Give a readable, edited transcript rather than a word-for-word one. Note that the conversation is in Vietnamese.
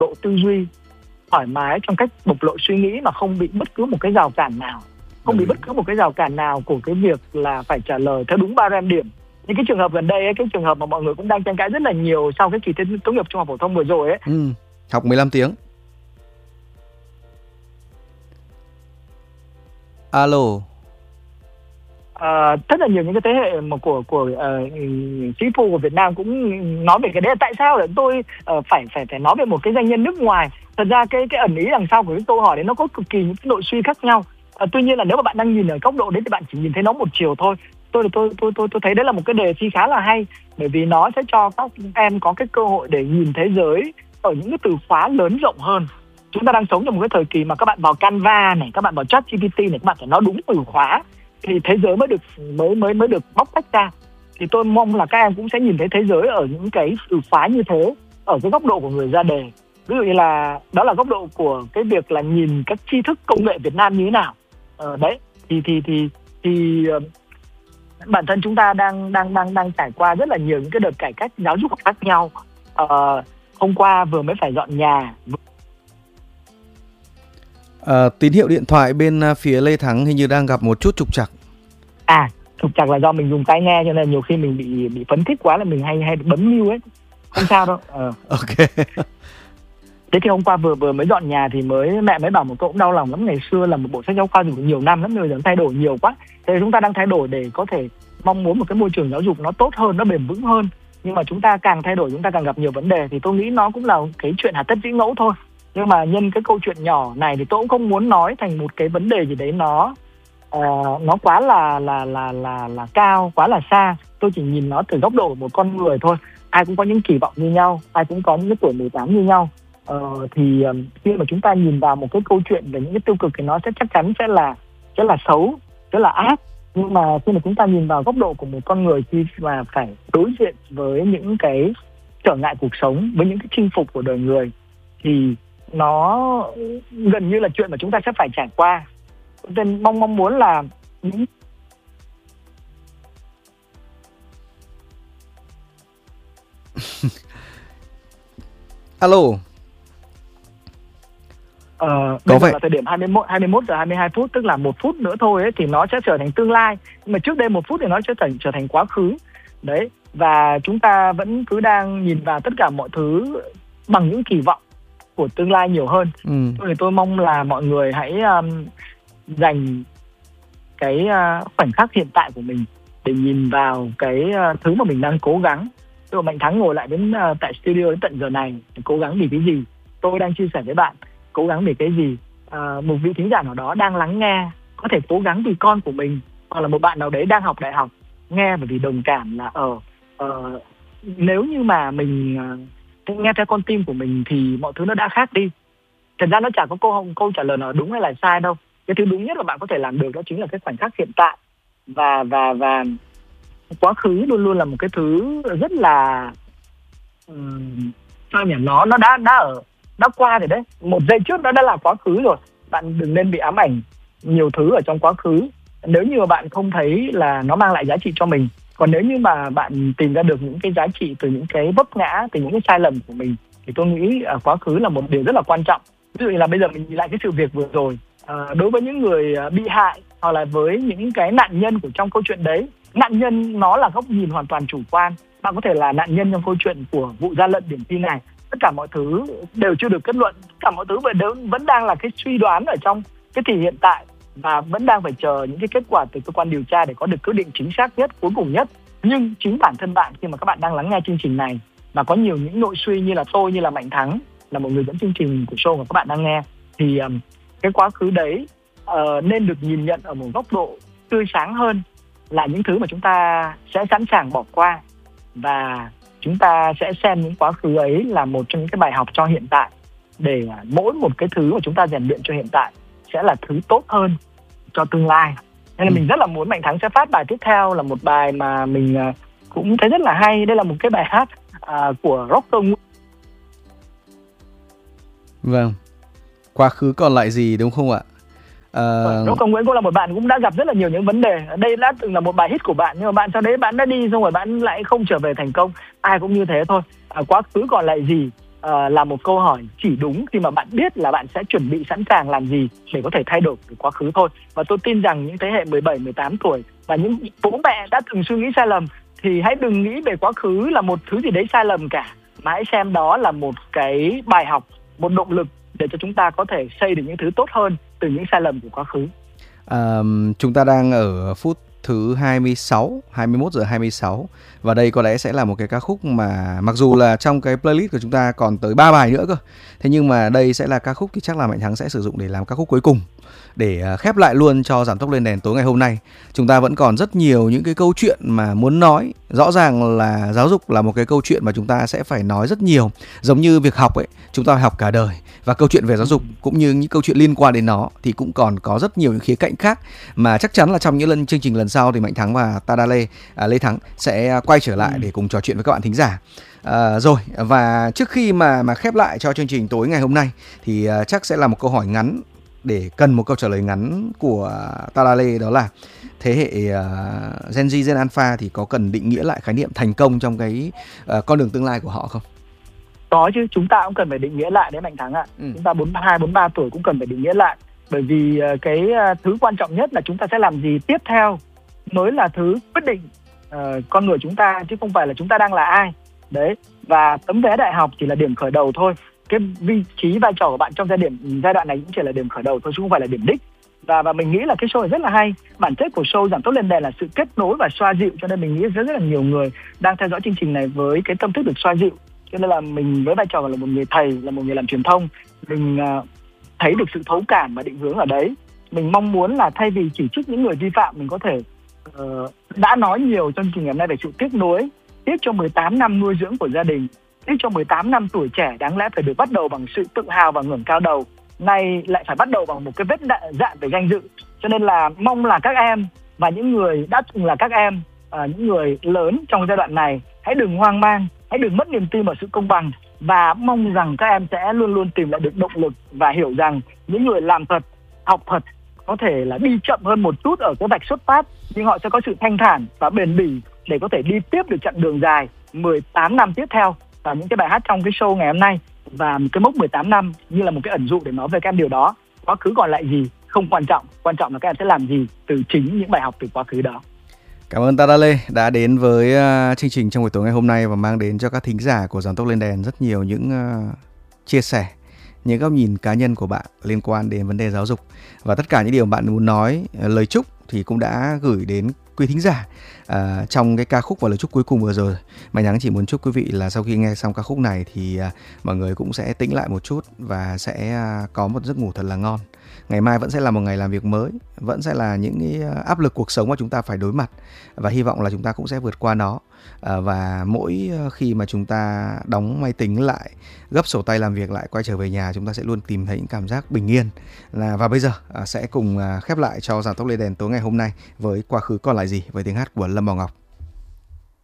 độ tư duy, thoải mái trong cách bộc lộ suy nghĩ mà không bị bất cứ một cái rào cản nào, không bị bất cứ một cái rào cản nào của cái việc là phải trả lời theo đúng 3 điểm. Những cái trường hợp gần đây ấy, cái trường hợp mà mọi người cũng đang tranh cãi rất là nhiều sau cái kỳ thi tốt nghiệp trung học phổ thông vừa rồi ấy. Học 15 tiếng. Alo. Rất là nhiều những cái thế hệ mà của sĩ phu của Việt Nam cũng nói về cái đấy là tại sao là tôi phải nói về một cái danh nhân nước ngoài. Thật ra cái ẩn ý đằng sau của cái câu hỏi đấy nó có cực kỳ những cái nội suy khác nhau. Tuy nhiên là nếu mà bạn đang nhìn ở góc độ đấy thì bạn chỉ nhìn thấy nó một chiều thôi. Tôi thấy đấy là một cái đề thi khá là hay, bởi vì nó sẽ cho các em có cái cơ hội để nhìn thế giới ở những cái từ khóa lớn rộng hơn. Chúng ta đang sống trong một cái thời kỳ mà các bạn vào Canva này, các bạn vào ChatGPT này, các bạn phải nói đúng từ khóa thì thế giới mới được bóc tách ra. Thì tôi mong là các em cũng sẽ nhìn thấy thế giới ở những cái từ khóa như thế, ở cái góc độ của người ra đề. Ví dụ như là đó là góc độ của cái việc là nhìn các tri thức công nghệ Việt Nam như thế nào. Đấy thì bản thân chúng ta đang trải qua rất là nhiều những cái đợt cải cách giáo dục khác nhau. Hôm qua vừa mới phải dọn nhà. Tín hiệu điện thoại bên phía Lê Thắng hình như đang gặp một chút trục trặc. Trục trặc là do mình dùng tai nghe cho nên nhiều khi mình bị phấn khích quá là mình hay bấm mute ấy. Không sao đâu. Ok. Thế thì hôm qua vừa mới dọn nhà thì mẹ mới bảo một câu cũng đau lòng lắm. Ngày xưa là một bộ sách giáo khoa dùng nhiều năm lắm, bây giờ thay đổi nhiều quá. Thế chúng ta đang thay đổi để có thể mong muốn một cái môi trường giáo dục nó tốt hơn, nó bền vững hơn. Nhưng mà chúng ta càng thay đổi chúng ta càng gặp nhiều vấn đề, thì tôi nghĩ nó cũng là cái chuyện hà tất dĩ ngẫu thôi. Nhưng mà nhân cái câu chuyện nhỏ này thì tôi cũng không muốn nói thành một cái vấn đề gì đấy nó quá là cao, quá là xa. Tôi chỉ nhìn nó từ góc độ của một con người thôi. Ai cũng có những kỳ vọng như nhau, ai cũng có những cái tuổi 18 như nhau. Thì khi mà chúng ta nhìn vào một cái câu chuyện về những cái tiêu cực thì nó sẽ chắc chắn sẽ là xấu, sẽ là ác. Nhưng mà khi mà chúng ta nhìn vào góc độ của một con người khi mà phải đối diện với những cái trở ngại cuộc sống, với những cái chinh phục của đời người, thì nó gần như là chuyện mà chúng ta sẽ phải trải qua. Nên mong muốn là những Alo. Bây giờ là thời điểm 21 giờ 22 phút, tức là 1 phút nữa thôi ấy, thì nó sẽ trở thành tương lai. Nhưng mà trước đây 1 phút thì nó sẽ trở thành quá khứ. Đấy, và chúng ta vẫn cứ đang nhìn vào tất cả mọi thứ bằng những kỳ vọng của tương lai nhiều hơn. Tôi mong là mọi người hãy dành cái khoảnh khắc hiện tại của mình để nhìn vào cái thứ mà mình đang cố gắng. Tôi Mạnh Thắng ngồi lại đến tại studio đến tận giờ này, cố gắng vì cái gì? Tôi đang chia sẻ với bạn cố gắng vì cái gì? Một vị thính giả nào đó đang lắng nghe có thể cố gắng vì con của mình, hoặc là một bạn nào đấy đang học đại học nghe bởi vì đồng cảm là nếu như mà mình nghe theo con tim của mình thì mọi thứ nó đã khác đi. Thật ra nó chẳng có câu trả lời nào đúng hay là sai đâu. Cái thứ đúng nhất mà bạn có thể làm được đó chính là cái khoảnh khắc hiện tại, và quá khứ luôn luôn là một cái thứ rất là sao nhỉ, nó đã qua rồi đấy. Một giây trước nó đã là quá khứ rồi. Bạn đừng nên bị ám ảnh nhiều thứ ở trong quá khứ nếu như mà bạn không thấy là nó mang lại giá trị cho mình. Còn nếu như mà bạn tìm ra được những cái giá trị từ những cái vấp ngã, từ những cái sai lầm của mình, thì tôi nghĩ quá khứ là một điều rất là quan trọng. Ví dụ như là bây giờ mình nhìn lại cái sự việc vừa rồi, đối với những người bị hại hoặc là với những cái nạn nhân của trong câu chuyện đấy, nạn nhân nó là góc nhìn hoàn toàn chủ quan. Bạn có thể là nạn nhân trong câu chuyện của vụ gian lận điểm thi này. Tất cả mọi thứ đều chưa được kết luận, tất cả mọi thứ vẫn đang là cái suy đoán ở trong cái thì hiện tại, và vẫn đang phải chờ những cái kết quả từ cơ quan điều tra để có được quyết định chính xác nhất, cuối cùng nhất. Nhưng chính bản thân bạn, khi mà các bạn đang lắng nghe chương trình này và có nhiều những nội suy như là tôi, như là Mạnh Thắng, là một người dẫn chương trình của show mà các bạn đang nghe, thì cái quá khứ đấy nên được nhìn nhận ở một góc độ tươi sáng hơn, là những thứ mà chúng ta sẽ sẵn sàng bỏ qua, và chúng ta sẽ xem những quá khứ ấy là một trong những cái bài học cho hiện tại, để mỗi một cái thứ mà chúng ta rèn luyện cho hiện tại sẽ là thứ tốt hơn cho tương lai. Nên là mình rất là muốn Mạnh Thắng sẽ phát bài tiếp theo là một bài mà mình cũng thấy rất là hay. Đây là một cái bài hát của Rocker Nguyễn. Vâng, quá khứ còn lại gì đúng không ạ? Rocker Nguyễn cũng là một bạn cũng đã gặp rất là nhiều những vấn đề. Đây đã từng là một bài hit của bạn, nhưng mà bạn sau đấy bạn đã đi xong rồi bạn lại không trở về thành công. Ai cũng như thế thôi. Quá khứ còn lại gì là một câu hỏi chỉ đúng khi mà bạn biết là bạn sẽ chuẩn bị sẵn sàng làm gì để có thể thay đổi từ quá khứ thôi. Và tôi tin rằng những thế hệ 17, 18 tuổi và những bố mẹ đã từng suy nghĩ sai lầm thì hãy đừng nghĩ về quá khứ là một thứ gì đấy sai lầm cả, mà hãy xem đó là một cái bài học, một động lực để cho chúng ta có thể xây được những thứ tốt hơn từ những sai lầm của quá khứ. Chúng ta đang ở phút thứ 26, 21 giờ 26 và đây có lẽ sẽ là một cái ca khúc mà mặc dù là trong cái playlist của chúng ta còn tới 3 bài nữa cơ. Thế nhưng mà đây sẽ là ca khúc thì chắc là Mạnh Thắng sẽ sử dụng để làm ca khúc cuối cùng, để khép lại luôn cho Giảm Tốc Lên Đèn tối ngày hôm nay. Chúng ta vẫn còn rất nhiều những cái câu chuyện mà muốn nói. Rõ ràng là giáo dục là một cái câu chuyện mà chúng ta sẽ phải nói rất nhiều. Giống như việc học ấy, chúng ta phải học cả đời. Và câu chuyện về giáo dục cũng như những câu chuyện liên quan đến nó thì cũng còn có rất nhiều những khía cạnh khác mà chắc chắn là trong những chương trình lần sau thì Mạnh Thắng và Tadale, Lê Thắng sẽ quay trở lại để cùng trò chuyện với các bạn thính giả. Rồi, và trước khi mà khép lại cho chương trình tối ngày hôm nay thì chắc sẽ là một câu hỏi ngắn, để cần một câu trả lời ngắn của Tadale, đó là thế hệ Gen Z, Gen Alpha thì có cần định nghĩa lại khái niệm thành công trong cái con đường tương lai của họ không? Có chứ, chúng ta cũng cần phải định nghĩa lại đấy Mạnh Thắng ạ. Chúng ta 42, 43 tuổi cũng cần phải định nghĩa lại. Bởi vì cái thứ quan trọng nhất là chúng ta sẽ làm gì tiếp theo mới là thứ quyết định con người chúng ta, chứ không phải là chúng ta đang là ai. Đấy, và tấm vé đại học chỉ là điểm khởi đầu thôi. Cái vị trí vai trò của bạn trong giai đoạn này cũng chỉ là điểm khởi đầu thôi, chứ không phải là điểm đích. Và mình nghĩ là cái show này rất là hay. Bản chất của show Giảm Tốc Lên Đèn là sự kết nối và xoa dịu, cho nên mình nghĩ rất là nhiều người đang theo dõi chương trình này với cái tâm thức được xoa dịu. Cho nên là mình với vai trò là một người thầy, là một người làm truyền thông, mình thấy được sự thấu cảm và định hướng ở đấy. Mình mong muốn là thay vì chỉ trích những người vi phạm, mình có thể đã nói nhiều trong chương trình ngày hôm nay về sự tiếc nuối, tiếc cho 18 năm nuôi dưỡng của gia đình, tiếc cho 18 năm tuổi trẻ đáng lẽ phải được bắt đầu bằng sự tự hào và ngẩng cao đầu, nay lại phải bắt đầu bằng một cái vết dạn về danh dự. Cho nên là mong là các em và những người đã từng là các em, những người lớn trong giai đoạn này, hãy đừng hoang mang, hãy đừng mất niềm tin vào sự công bằng, và mong rằng các em sẽ luôn luôn tìm lại được động lực và hiểu rằng những người làm thật, học thật có thể là đi chậm hơn một chút ở cái vạch xuất phát, nhưng họ sẽ có sự thanh thản và bền bỉ để có thể đi tiếp được chặng đường dài 18 năm tiếp theo. Và những cái bài hát trong cái show ngày hôm nay và cái mốc 18 năm như là một cái ẩn dụ để nói về các em điều đó. Quá khứ còn lại gì không quan trọng, quan trọng là các em sẽ làm gì từ chính những bài học từ quá khứ đó. Cảm ơn Tadale đã đến với chương trình trong buổi tối ngày hôm nay và mang đến cho các thính giả của Giảm Tốc Lên Đèn rất nhiều những chia sẻ, những góc nhìn cá nhân của bạn liên quan đến vấn đề giáo dục. Và tất cả những điều bạn muốn nói, lời chúc thì cũng đã gửi đến quý thính giả trong cái ca khúc và lời chúc cuối cùng vừa rồi. Mạnh Thắng chỉ muốn chúc quý vị là sau khi nghe xong ca khúc này thì mọi người cũng sẽ tĩnh lại một chút và sẽ có một giấc ngủ thật là ngon. Ngày mai vẫn sẽ là một ngày làm việc mới, vẫn sẽ là những cái áp lực cuộc sống mà chúng ta phải đối mặt, và hy vọng là chúng ta cũng sẽ vượt qua nó. Và mỗi khi mà chúng ta đóng máy tính lại, gấp sổ tay làm việc lại, quay trở về nhà, chúng ta sẽ luôn tìm thấy những cảm giác bình yên. Và bây giờ sẽ cùng khép lại cho Giảm Tốc Lên Đèn tối ngày hôm nay với Quá khứ còn lại gì, với tiếng hát của Lâm Bảo Ngọc.